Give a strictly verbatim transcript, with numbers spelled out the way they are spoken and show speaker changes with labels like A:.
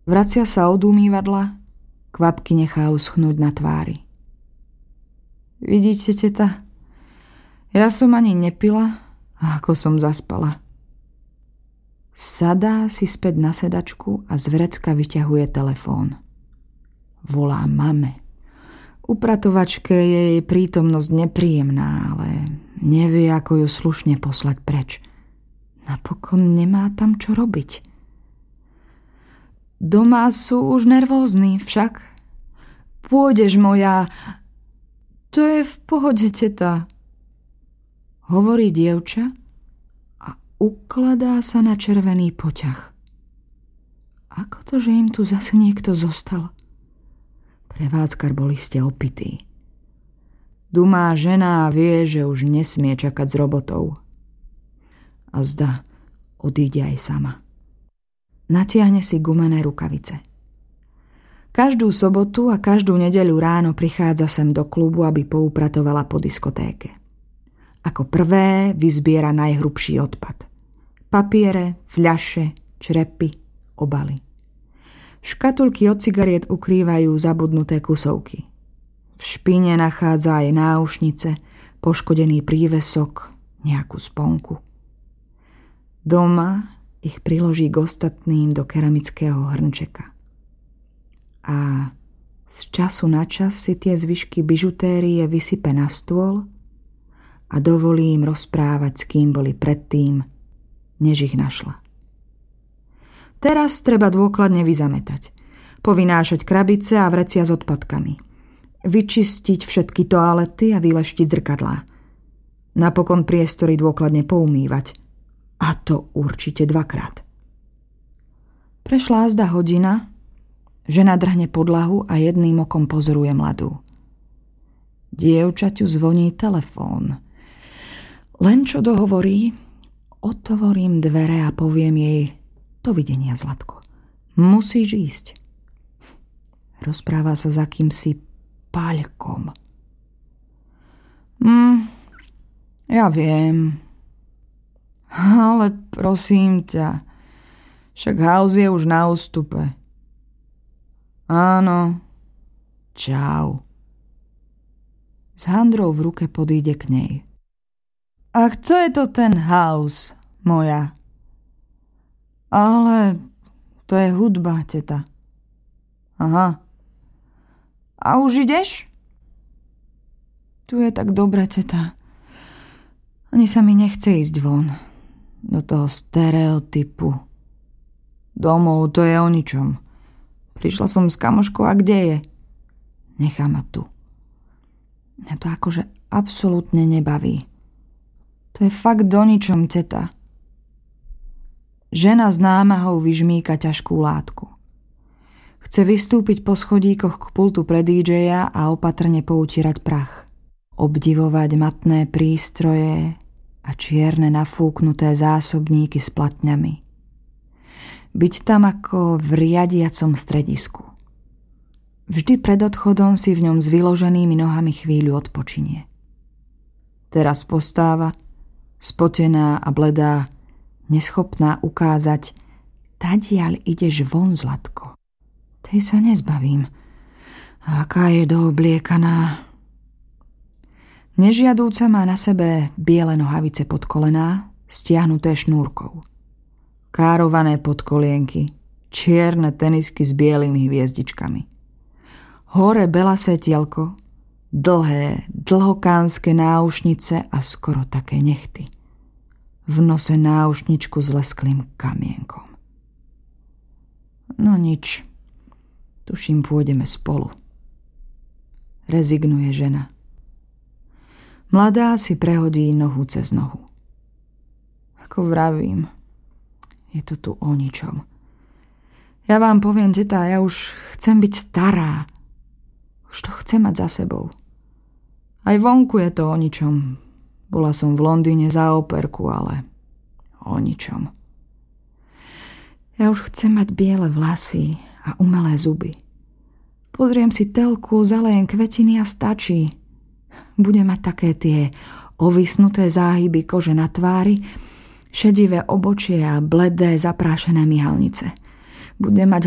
A: Vracia sa od umývadla, kvapky nechá uschnúť na tvári. Vidíte, teta? Ja som ani nepila, a ako som zaspala. Sadá si späť na sedačku a z vrecka vyťahuje telefón. Volá mame. Upratovačke je jej prítomnosť nepríjemná, ale nevie, ako ju slušne poslať preč. Napokon nemá tam čo robiť. Doma sú už nervózni, však. Pôjdeš, moja... To je v pohode, teta. Hovorí dievča a ukladá sa na červený poťah. Ako to, že im tu zase niekto zostal? Prevádzkar bol iste opitý. Dumá žena a vie, že už nesmie čakať s robotou. A zda odíde aj sama. Natiahne si gumené rukavice. Každú sobotu a každú nedeľu ráno prichádza sem do klubu, aby poupratovala po diskotéke. Ako prvé vyzbiera najhrubší odpad. Papiere, fľaše, črepy, obaly. Škatulky od cigariet ukrývajú zabudnuté kusovky. V špine nachádza aj náušnice, poškodený prívesok, nejakú sponku. Doma ich priloží k ostatným do keramického hrnčeka. A z času na čas si tie zvyšky bižutérie vysype na stôl a dovolí im rozprávať, s kým boli predtým, než ich našla. Teraz treba dôkladne vyzametať, povynášať krabice a vrecia s odpadkami, vyčistiť všetky toalety a vyleštiť zrkadlá. Napokon priestory dôkladne poumývať, a to určite dvakrát. Prešla azda hodina, žena drhne podlahu a jedným okom pozoruje mladú. Dievčaťu zvoní telefón. Len čo dohovorí, otvorím dvere a poviem jej: dovidenia, Zlatko. Musíš ísť. Rozpráva sa za kýmsi Paľkom. Hm, ja viem. Ale prosím ťa, však house je už na ústupe. Áno, čau. S handrou v ruke podíde k nej. A kto je to ten house, moja? Ale to je hudba, teta. Aha. A už ideš? Tu je tak dobre, teta. Ani sa mi nechce ísť von. Do toho stereotypu. Domov, to je o ničom. Prišla som s kamoškou a kde je? Nechá ma tu. Mňa to akože absolútne nebaví. To je fakt do ničom, teta. Žena s námahou vyžmýka ťažkú látku. Chce vystúpiť po schodíkoch k pultu pre dý džeja a opatrne poutierať prach. Obdivovať matné prístroje a čierne nafúknuté zásobníky s platňami. Byť tam ako v riadiacom stredisku. Vždy pred odchodom si v ňom s vyloženými nohami chvíľu odpočinie. Teraz postáva, spotená a bledá, neschopná ukázať: tadiaľ ideš von, Zlatko. Tej sa nezbavím. Aká je doobliekaná. Nežiadúca má na sebe biele nohavice pod kolená, stiahnuté šnúrkou. Kárované podkolienky, čierne tenisky s bielými hviezdičkami. Hore belasé tielko, dlhé, dlhokánske náušnice a skoro také nechty. V nose náušničku s lesklým kamienkom. No nič, tuším, pôjdeme spolu. Rezignuje žena. Mladá si prehodí nohu cez nohu. Ako vravím, je to tu o ničom. Ja vám poviem, teta, ja už chcem byť stará. Už to chcem mať za sebou. Aj vonku je to o ničom. Bola som v Londýne za operku, ale o ničom. Ja už chcem mať biele vlasy a umelé zuby. Pozriem si telku, zalejem kvetiny a stačí. Budem mať také tie ovisnuté záhyby kože na tvári, šedivé obočie a bledé zaprášené myhalnice. Budem mať